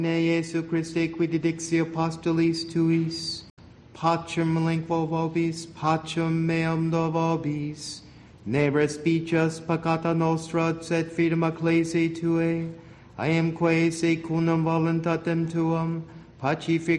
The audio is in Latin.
Jesu Christe, qui didixi apostolis tuis, pacem melinquo vobis, pacem meam do vobis, ne respicias peccata nostra, sed fidem ecclesiae Tuae, I am quae secundum voluntatem Tuam, pacific